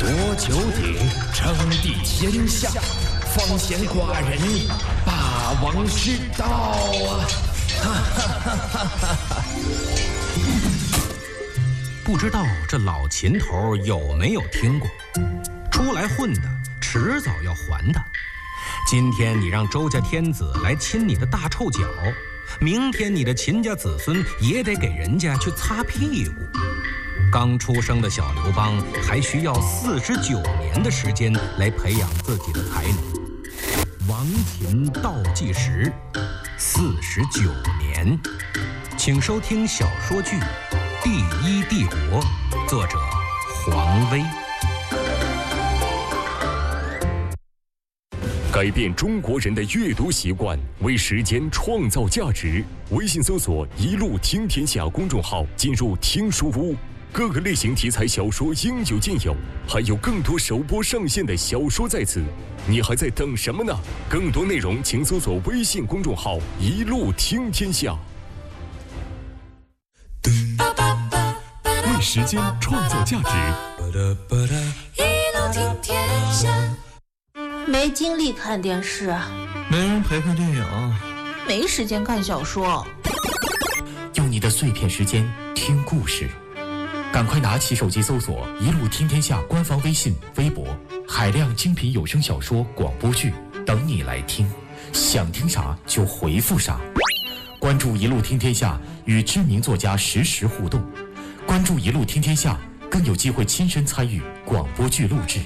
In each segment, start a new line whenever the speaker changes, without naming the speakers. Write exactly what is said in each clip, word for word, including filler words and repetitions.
夺九鼎，称帝天下，方显寡人霸王之道啊！哈哈哈哈哈哈！
不知道这老秦头有没有听过？出来混的，迟早要还的。今天你让周家天子来亲你的大臭脚，明天你的秦家子孙也得给人家去擦屁股。刚出生的小刘邦还需要四十九年的时间来培养自己的才能。亡秦倒计时，四十九年。请收听小说剧《第一帝国》，作者黄威。
改变中国人的阅读习惯，为时间创造价值。微信搜索“一路听天下”公众号，进入听书屋，各个类型题材小说应有尽有，还有更多首播上线的小说在此，你还在等什么呢？更多内容请搜索微信公众号“一路听天下”。为时间创造价值，
一路听天下。没精力看电视，
没人陪看电影，
没时间看小说。
用你的碎片时间听故事，赶快拿起手机搜索“一路听天下”官方微信、微博，海量精品有声小说、广播剧等你来听。想听啥就回复啥。关注“一路听天下”，与知名作家实时互动。关注“一路听天下”，更有机会亲身参与广播剧录制。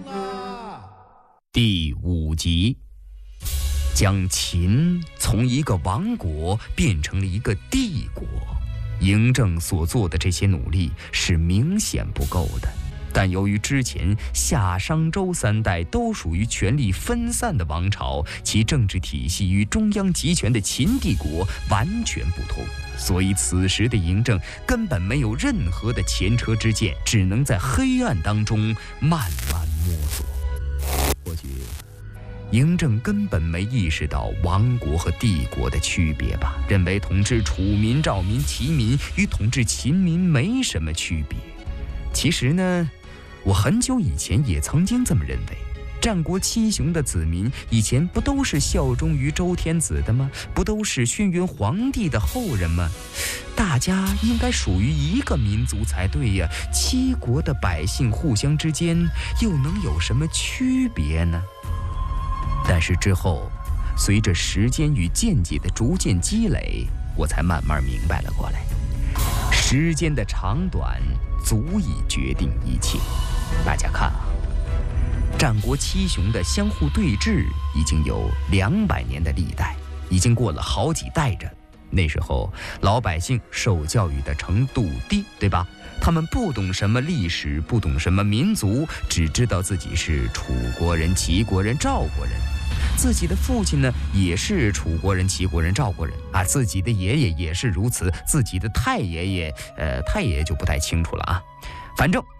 第五集，将秦从一个王国变成了一个帝国。嬴政所做的这些努力是明显不够的，但由于之前夏商周三代都属于权力分散的王朝，其政治体系与中央集权的秦帝国完全不同，所以此时的嬴政根本没有任何的前车之鉴，只能在黑暗当中慢慢摸索。或许嬴政根本没意识到王国和帝国的区别吧，认为统治楚民、赵民、齐民与统治秦民没什么区别。其实呢，我很久以前也曾经这么认为。战国七雄的子民以前不都是效忠于周天子的吗？不都是轩辕皇帝的后人吗？大家应该属于一个民族才对呀，七国的百姓互相之间又能有什么区别呢？但是之后，随着时间与见解的逐渐积累，我才慢慢明白了过来。时间的长短足以决定一切。大家看啊，战国七雄的相互对峙已经有两百年的历代，已经过了好几代人。那时候老百姓受教育的程度低，对吧？他们不懂什么历史，不懂什么民族，只知道自己是楚国人、齐国人、赵国人。自己的父亲呢，也是楚国人、齐国人、赵国人啊，自己的爷爷也是如此，自己的太爷爷，呃，太爷爷就不太清楚了啊。反正